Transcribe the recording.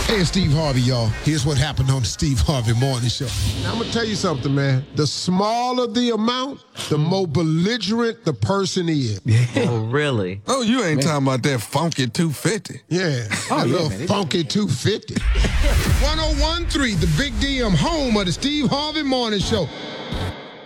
Hey, it's Steve Harvey, y'all. Here's what happened on the Steve Harvey Morning Show. Now, I'm going to tell you something, man. The smaller the amount, the more belligerent the person is. Oh, really? Oh, you ain't talking about that funky 250. Yeah, that little funky 250. 101.3, the Big DM, home of the Steve Harvey Morning Show.